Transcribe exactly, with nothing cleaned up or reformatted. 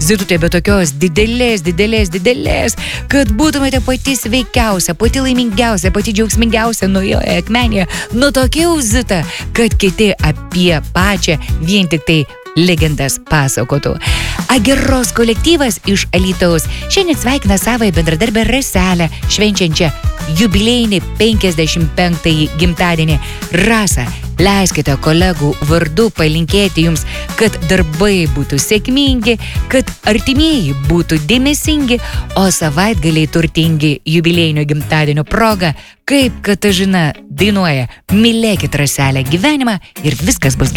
Zitutė, bet tokios didelės, didelės, didelės, kad būtumėte pati sveikiausia, pati laimingiausia, pati džiaugsmingiausia naujoje akmenėje. Nu tokia Zita, kad kiti apie pačią vien tik tai legendas pasakotų. Ageros kolektyvas iš Alytaus šiandien sveikina savąją bendradarbę Raselę, švenčiančią jubiliejinį penkiasdešimt penktąjį gimtadienį. Rasa, leiskite kolegų vardu palinkėti jums, kad darbai būtų sėkmingi, kad artimieji būtų dėmesingi, o savaitgaliai turtingi jubiliejinio gimtadienio proga, kaip Katažina dainuoja, mylėkit Raselę gyvenimą ir viskas bus gerai.